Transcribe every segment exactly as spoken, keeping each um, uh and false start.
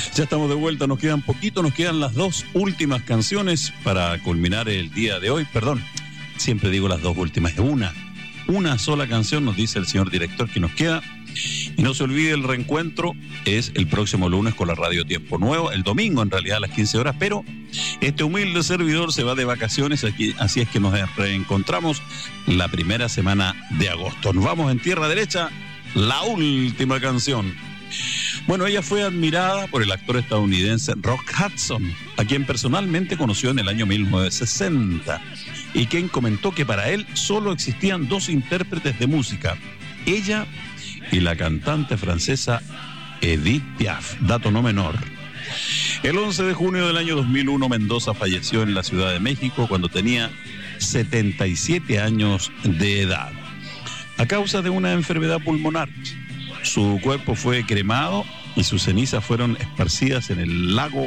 Ya estamos de vuelta, nos quedan poquito, nos quedan las dos últimas canciones para culminar el día de hoy. Perdón, siempre digo las dos últimas, es una, una sola canción, nos dice el señor director que nos queda. Y no se olvide, el reencuentro es el próximo lunes con la Radio Tiempo Nuevo, el domingo en realidad a las quince horas, pero este humilde servidor se va de vacaciones, aquí, así es que nos reencontramos la primera semana de agosto. Nos vamos en tierra derecha, la última canción. Bueno, ella fue admirada por el actor estadounidense Rock Hudson, a quien personalmente conoció en el año mil novecientos sesenta, y quien comentó que para él solo existían dos intérpretes de música, ella y la cantante francesa Edith Piaf, dato no menor. El once de junio del año dos mil uno, Mendoza falleció en la Ciudad de México cuando tenía setenta y siete años de edad, a causa de una enfermedad pulmonar. Su cuerpo fue cremado y sus cenizas fueron esparcidas en el lago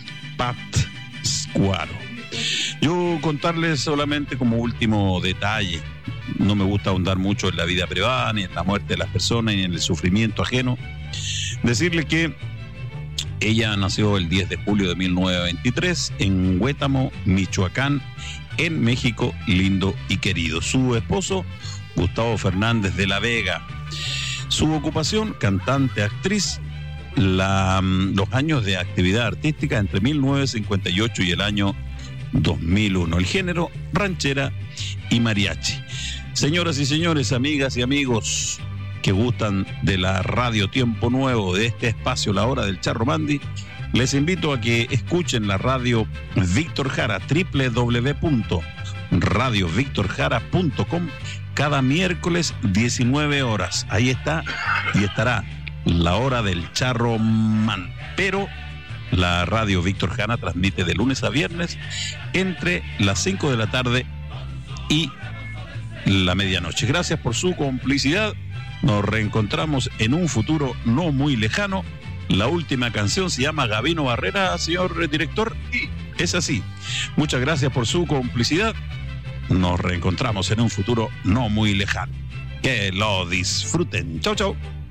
Pátzcuaro. Yo contarles solamente como último detalle, no me gusta ahondar mucho en la vida privada, ni en la muerte de las personas, ni en el sufrimiento ajeno. Decirle que ella nació el diez de julio de mil novecientos veintitrés en Huétamo, Michoacán, en México lindo y querido. Su esposo, Gustavo Fernández de la Vega. Su ocupación, cantante, actriz. La, los años de actividad artística entre mil novecientos cincuenta y ocho y el año dos mil uno. El género, ranchera y mariachi. Señoras y señores, amigas y amigos que gustan de la Radio Tiempo Nuevo, de este espacio, La Hora del Charro Mandy, les invito a que escuchen la radio Víctor Jara, doble u doble u doble u punto radio víctor jara punto com, cada miércoles diecinueve horas. Ahí está y estará La Hora del Charro Man. Pero la radio Víctor Jara transmite de lunes a viernes entre las cinco de la tarde y la medianoche. Gracias por su complicidad. Nos reencontramos en un futuro no muy lejano. La última canción se llama Gabino Barrera, señor director, y es así. Muchas gracias por su complicidad. Nos reencontramos en un futuro no muy lejano. Que lo disfruten. Chau, chau.